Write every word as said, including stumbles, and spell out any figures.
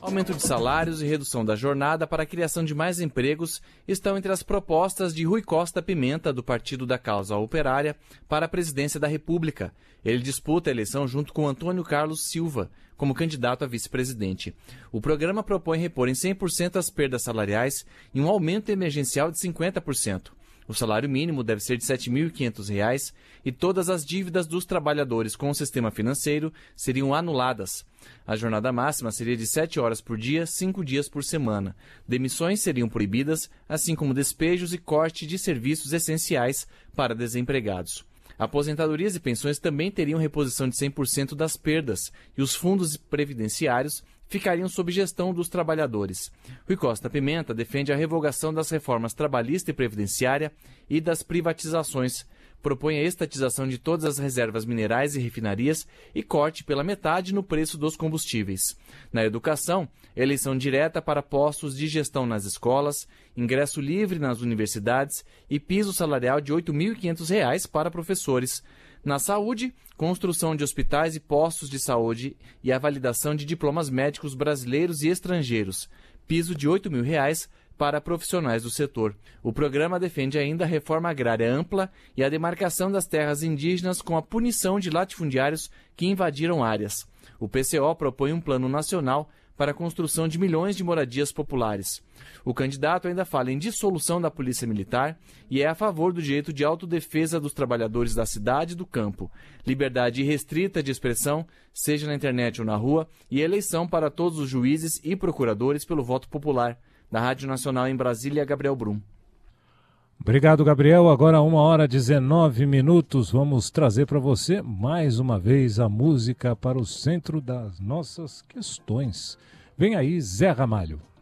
Aumento de salários e redução da jornada para a criação de mais empregos estão entre as propostas de Rui Costa Pimenta, do Partido da Causa Operária, para a presidência da República. Ele disputa a eleição junto com Antônio Carlos Silva, como candidato a vice-presidente. O programa propõe repor em cem por cento as perdas salariais e um aumento emergencial de cinquenta por cento. O salário mínimo deve ser de sete mil e quinhentos reais e todas as dívidas dos trabalhadores com o sistema financeiro seriam anuladas. A jornada máxima seria de sete horas por dia, cinco dias por semana. Demissões seriam proibidas, assim como despejos e corte de serviços essenciais para desempregados. Aposentadorias e pensões também teriam reposição de cem por cento das perdas e os fundos previdenciários ficariam sob gestão dos trabalhadores. Rui Costa Pimenta defende a revogação das reformas trabalhista e previdenciária e das privatizações. Propõe a estatização de todas as reservas minerais e refinarias e corte pela metade no preço dos combustíveis. Na educação, eleição direta para postos de gestão nas escolas, ingresso livre nas universidades e piso salarial de oito mil e quinhentos reais para professores. Na saúde, construção de hospitais e postos de saúde e a validação de diplomas médicos brasileiros e estrangeiros. Piso de oito mil reais para profissionais do setor. O programa defende ainda a reforma agrária ampla e a demarcação das terras indígenas com a punição de latifundiários que invadiram áreas. O P C O propõe um plano nacional para a construção de milhões de moradias populares. O candidato ainda fala em dissolução da Polícia Militar e é a favor do direito de autodefesa dos trabalhadores da cidade e do campo, liberdade irrestrita de expressão, seja na internet ou na rua, e eleição para todos os juízes e procuradores pelo voto popular. Da Rádio Nacional em Brasília, Gabriel Brum. Obrigado, Gabriel. Agora, uma hora e dezenove minutos, vamos trazer para você, mais uma vez, a música para o centro das nossas questões. Vem aí, Zé Ramalho.